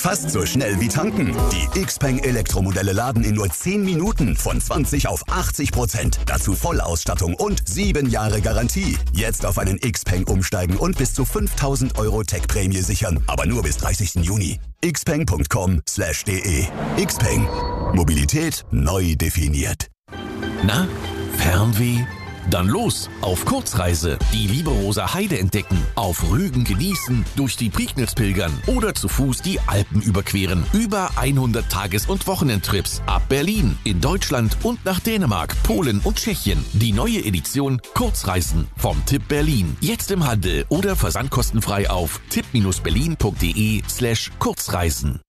Fast so schnell wie tanken. Die Xpeng Elektromodelle laden in nur 10 Minuten von 20 auf 80%. Dazu Vollausstattung und 7 Jahre Garantie. Jetzt auf einen Xpeng umsteigen und bis zu 5.000 € Tech-Prämie sichern. Aber nur bis 30. Juni. xpeng.com/de. Xpeng. Mobilität neu definiert. Na, Fernweh? Dann los auf Kurzreise. Die Lieberoser Heide entdecken, auf Rügen genießen, durch die Prignitz pilgern oder zu Fuß die Alpen überqueren. Über 100 Tages- und Wochenendtrips ab Berlin, in Deutschland und nach Dänemark, Polen und Tschechien. Die neue Edition Kurzreisen vom Tipp Berlin. Jetzt im Handel oder versandkostenfrei auf tipp-berlin.de/Kurzreisen.